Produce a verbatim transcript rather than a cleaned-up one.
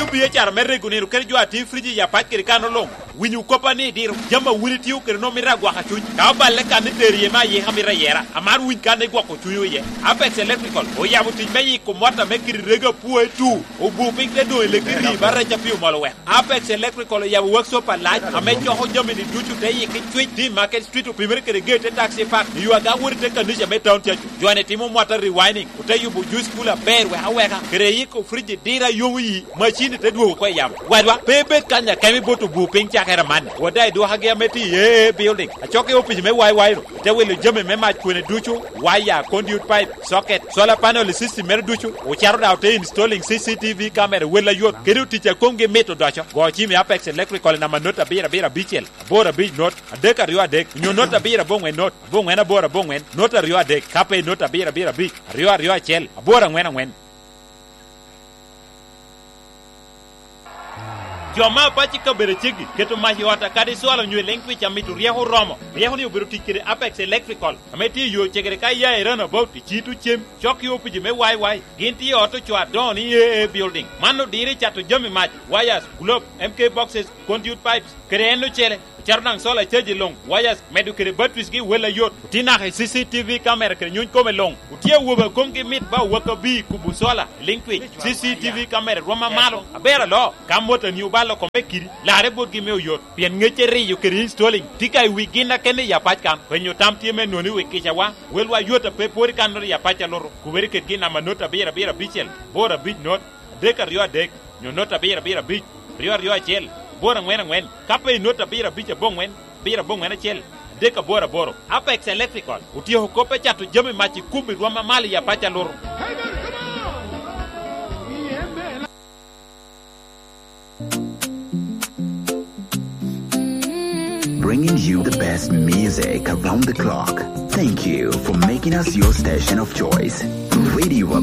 biye char merre gunero ker jo ati friji ya pat ker kano long winyu kopa ni dir jama wuri tiu ker no mira gwa ka chuny ka balle kan terie ma ye hamira yera amar win kan gwa ko chuyo ye Apex Electrical o ya buti meyi ko mota mekiri rega puo tu o bu ping de do electricity barra chapi malo we Apex Electrical ya workshop alaj ame jo ho jami ni duchu de ye ki tweet di market street o primary ker gate taxi park you aga wuri te kan je me town chachu joane timo mota rewinding o te yubu juice cooler bear we haweka kere yi ko friji dira yongu yi machine te do ko yam wadwa bebe kanya kemi boto bu ping chakera man wadai do hage meti ye building a choke o piji me wai wai te wele jami me ma kwene duchu wire conduit pipe socket solar panel system mer duchu o charo da te installing C C T V camera wela yot kedu ticha konge meto dacho go chimi Apex Electrical na manota bira bira bichel bora big note adeka rio adek nyo nota bira bongwe note bongwe na bora bongwen nota rio adek kape nota bira bira big rio rio chel bora ngwena ngwen Joma pachi ka bere chigi keto mahi wata kadi swala nywe lengwi cha mitu rieho romo rieho ni ubiru tikiri Apex Electrical ameti yo chegere ka ya erana about chitu chem chok yo piji me wai wai ginti auto chwa don ye building mano dire chato jami match wires globe M K boxes conduit pipes kreno chele charnang sola cheji long wires medu kere batteries gi wela yot tina he C C T V camera kere nyun kome long utie woba kongi mit ba waka bi kubu sola linkwi C C T V camera roma malo abera lo kamota ni ubalo kombe kiri lare bod gi me yot pien ngeche ri yo kere installing tika wi gina kene ya pachkan wenyo tamtie me noni we kichawa welwa yota pe pori kanor ya pacha loro kuberi ke gina manota bira bira bichel bora big note deka rio dek nyo nota bira bira bich rio rio chel bora ngwen ngwen kape nota bira bicha bongwen bira bongwen chel deka bora boro Apex Electrical utio kope chatu jami machi kumi roma mali ya pacha loro Bringing you the best music around the clock. Thank you for making us your station of choice. Radio